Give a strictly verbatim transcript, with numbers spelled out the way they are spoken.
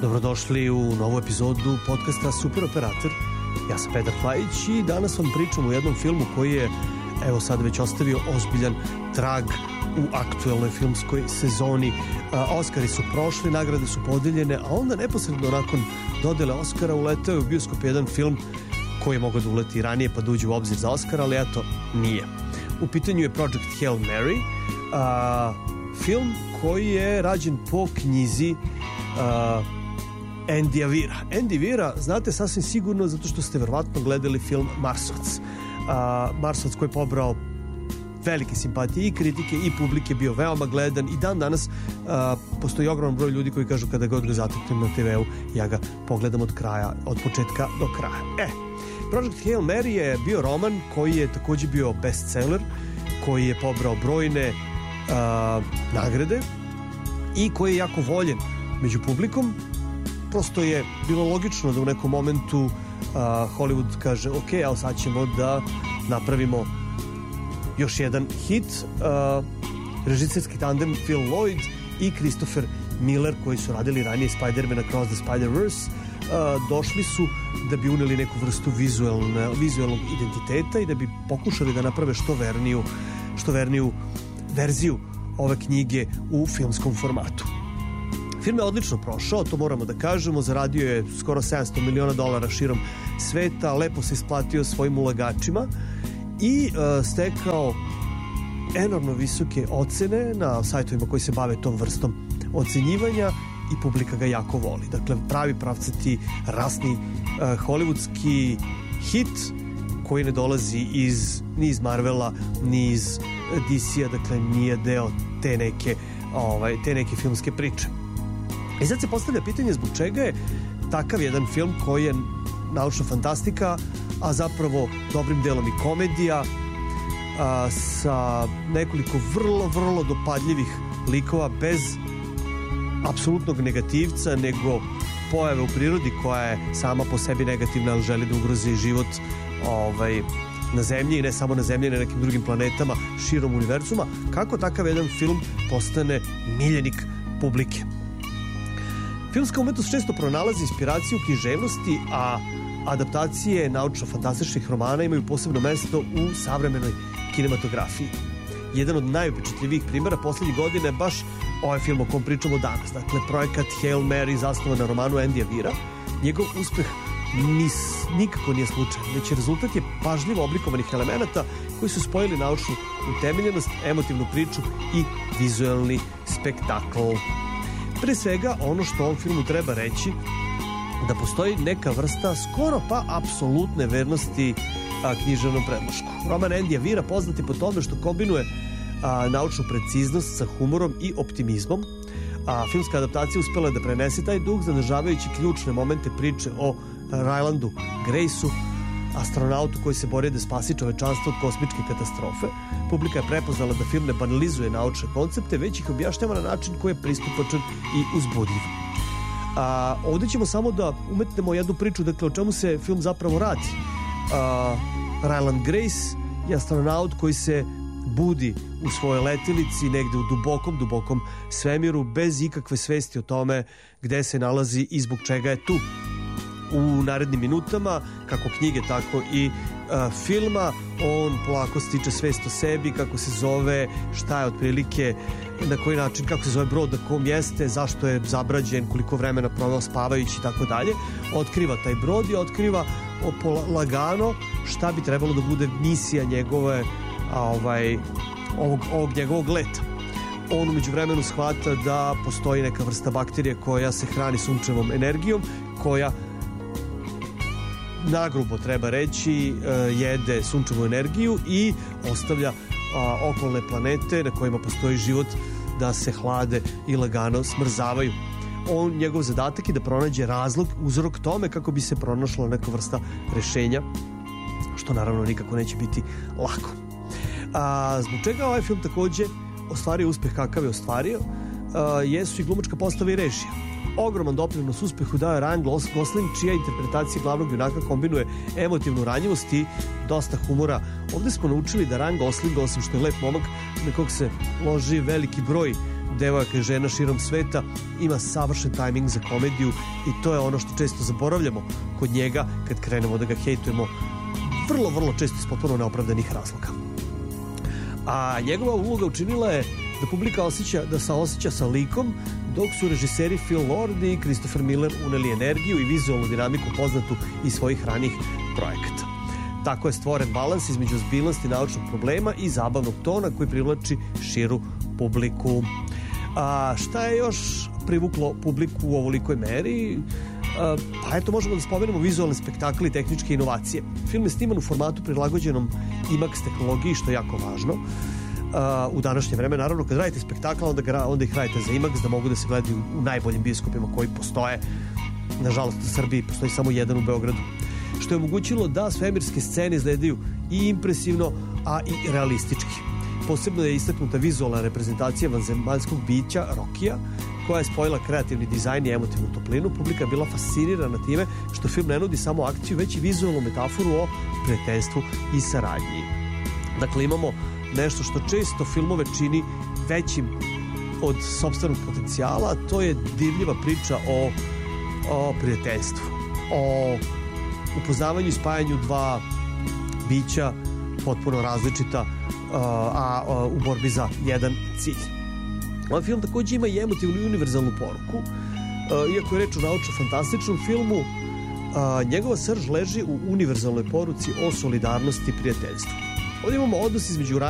Dobrodošli u novu epizodu podcasta Super Operator. Ja sam Petar Hlajić i danas vam pričam o jednom filmu koji je, evo sad već ostavio ozbiljan trag u aktuelnoj filmskoj sezoni. Oskari su prošli, nagrade su podeljene, a onda neposredno nakon dodele Oskara uletao je u bioskop jedan film koji je mogao da uleti ranije pa da uđe u obzir za Oskar, ali eto, nije. U pitanju je Project Hail Mary, a, film koji je rađen po knjizi a, Andyja Weira. Andy Weira znate sasvim sigurno zato što ste verovatno gledali film Marsovac. A, Marsovac koji je pobrao velike simpatije i kritike i publike, bio veoma gledan i dan danas a, postoji ogroman broj ljudi koji kažu kada god ga zateknem na te veu, ja ga pogledam od kraja, od početka do kraja. E, Project Hail Mary je bio roman koji je takođe bio bestseller, koji je pobrao brojne a, nagrade i koji je jako voljen među publikom. Prosto je bilo logično da u nekom momentu uh, Hollywood kaže ok, ali sad ćemo da napravimo još jedan hit. Uh, režiserski tandem Phil Lord i Christopher Miller, koji su radili ranije Spider-Man Across the Spider-Verse, uh, došli su da bi uneli neku vrstu vizualne, vizualnog identiteta i da bi pokušali da naprave što verniju, što verniju verziju ove knjige u filmskom formatu. Film je odlično prošao, to moramo da kažemo, zaradio je skoro sedamsto miliona dolara širom sveta, lepo se isplatio svojim ulagačima i uh, stekao enormno visoke ocene na sajtovima koji se bave tom vrstom ocenjivanja i publika ga jako voli. Dakle, pravi pravcati rasni uh, hollywoodski hit koji ne dolazi iz, ni iz Marvela, ni iz D C-a, dakle nije deo te neke, ovaj, te neke filmske priče. I sad se postavlja pitanje zbog čega je takav jedan film koji je naučna fantastika, a zapravo dobrim delom i komedija, a, sa nekoliko vrlo, vrlo dopadljivih likova bez apsolutnog negativca, nego pojave u prirodi koja je sama po sebi negativna, ali želi da ugrozi život ovaj, na zemlji i ne samo na zemlji, na nekim drugim planetama širom univerzuma. Kako takav jedan film postane miljenik publike? Filmska umetnost često pronalazi inspiraciju u književnosti, a adaptacije naučno-fantastičnih romana imaju posebno mesto u savremenoj kinematografiji. Jedan od najupečatljivijih primjera poslednjih godina je baš ovaj film o kom pričamo danas. Dakle, projekat Hail Mary zasnovan na romanu Andyja Weira. Njegov uspeh nis, nikako nije slučajan, već rezultat je pažljivo oblikovanih elemenata koji su spojili naučnu utemeljenost, emotivnu priču i vizualni spektakl. Pre svega, ono što ovom filmu treba reći, da postoji neka vrsta skoro pa apsolutne vernosti a, književnom predlošku. Roman Andyja Weira poznat je po tome što kombinuje a, naučnu preciznost sa humorom i optimizmom. A, filmska adaptacija uspela je da prenese taj duh, zadržavajući ključne momente priče o Rylandu Graceu, astronautu koji se bori da spasi čovečanstvo od kosmičke katastrofe. Publika je prepoznala da film ne banalizuje naučne koncepte, već ih objašnjava na način koji je pristupačan i uzbudljiv. A, ovdje ćemo samo da umetnemo jednu priču, dakle o čemu se film zapravo radi. A, Ryland Grace je astronaut koji se budi u svojoj letilici negde u dubokom, dubokom svemiru bez ikakve svesti o tome gde se nalazi i zbog čega je tu. U narednim minutama, kako knjige, tako i uh, filma, on polako stiče svest o sebi, kako se zove, šta je otprilike, na koji način, kako se zove brod, na kom jeste, zašto je zabrađen, koliko vremena proveo spavajući i tako dalje. Otkriva taj brod i otkriva lagano šta bi trebalo da bude misija njegove, a, ovaj, ovog, ovog njegovog leta. On umeđu vremenu shvata da postoji neka vrsta bakterije koja se hrani sunčevom energijom, koja nagrubo treba reći jede sunčevu energiju i ostavlja a, okolne planete na kojima postoji život da se hlade i lagano smrzavaju. On, njegov zadatak je da pronađe razlog, uzrok tome kako bi se pronašla neka vrsta rešenja, što naravno nikako neće biti lako. A, zbog čega ovaj film takođe ostvario uspeh kakav je ostvario, a, jesu i glumačka postava i režija. Ogroman doprinos uspehu dao je Ryan Gosling, čija interpretacija glavnog junaka kombinuje emotivnu ranjivost i dosta humora. Ovde smo naučili da Ryan Gosling, osim što je lep momak na kog se loži veliki broj devojaka i žena širom sveta, ima savršen tajming za komediju i to je ono što često zaboravljamo kod njega kad krenemo da ga hejtujemo vrlo, vrlo često iz potpuno neopravdanih razloga. A njegova uloga učinila je da publika osjeća, da se osjeća sa likom, dok su režiseri Phil Lord i Christopher Miller uneli energiju i vizualnu dinamiku poznatu iz svojih ranih projekata. Tako je stvoren balans između ozbiljnosti naučnog problema i zabavnog tona koji privlači širu publiku. A šta je još privuklo publiku u ovolikoj meri? A, pa eto, možemo da spomenemo vizualne spektakle i tehničke inovacije. Film je sniman u formatu prilagođenom IMAX tehnologiji, što je jako važno. Uh, u današnje vreme, naravno, kad radite spektakla, onda, ga, onda ih radite za IMAX, da mogu da se gledaju u najboljim bioskopima koji postoje. Nažalost, u Srbiji postoji samo jedan u Beogradu. Što je omogućilo da svemirske scene izgledaju i impresivno, a i realistički. Posebno je istaknuta vizualna reprezentacija vanzemaljskog bića Rokija, koja je spojila kreativni dizajn i emotivnu toplinu. Publika je bila fascinirana time što film ne nudi samo akciju, već i vizualnu metaforu o prijateljstvu i saradnji. Dakle, imamo nešto što često filmove čini većim od sopstvenog potencijala, a to je dirljiva priča o, o prijateljstvu, o upoznavanju i spajanju dva bića potpuno različita, a, a u borbi za jedan cilj. Ovaj film takođe ima i emotivnu i univerzalnu poruku. Iako je reč o naučno-fantastičnom filmu, njegova srž leži u univerzalnoj poruci o solidarnosti i prijateljstvu. Ovdje imamo odnos između